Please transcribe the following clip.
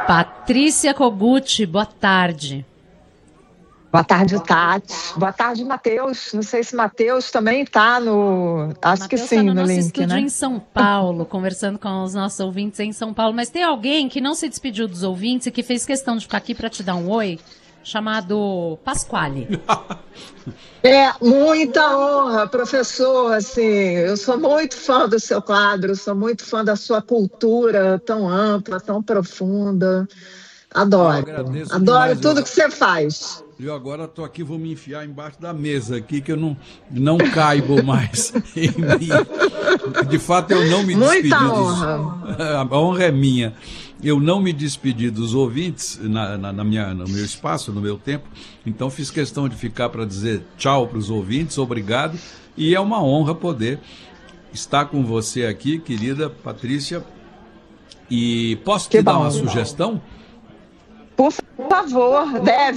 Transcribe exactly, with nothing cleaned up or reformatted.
Patrícia Kogut, boa tarde. Boa tarde, Tati. Boa tarde, Matheus. Não sei se Matheus também está no... Acho Mateus que sim, tá no, no nosso link, estúdio né? em São Paulo, conversando com os nossos ouvintes em São Paulo. Mas tem alguém que não se despediu dos ouvintes e que fez questão de ficar aqui para te dar um oi, chamado Pasquale. É, muita honra, professor. Assim, eu sou muito fã do seu quadro, sou muito fã da sua cultura tão ampla, tão profunda. Adoro. Adoro demais, tudo eu... que você faz. Eu agora estou aqui, vou me enfiar embaixo da mesa aqui, que eu não, não caibo mais em mim. De fato, eu não me despedi. Muita dos... honra. A honra é minha. Eu não me despedi dos ouvintes na, na, na minha, no meu espaço, no meu tempo. Então, fiz questão de ficar para dizer tchau para os ouvintes, obrigado. E é uma honra poder estar com você aqui, querida Patrícia. E posso te que dar bom, uma sugestão? Por favor, deve.